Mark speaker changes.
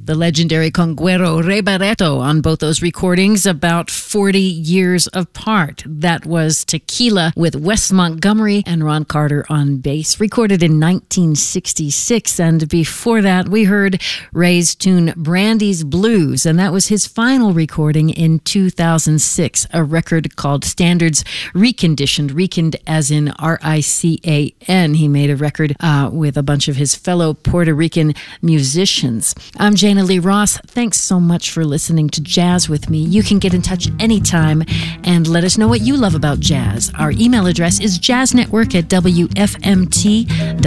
Speaker 1: The legendary conguero Ray Barretto on both those recordings, about 40 years apart. That was Tequila with Wes Montgomery and Ron Carter on bass, recorded in 1966. And before that, we heard Ray's tune Brandy's Blues, and that was his final recording in 2006, a record called Standards Reconditioned, reconed as in R-I-C-A-N. He made a record with a bunch of his fellow Puerto Rican musicians. I'm Jana Lee Ross. Thanks so much for listening to Jazz with me. You can get in touch anytime and let us know what you love about jazz. Our email address is jazznetwork@wfmt.com.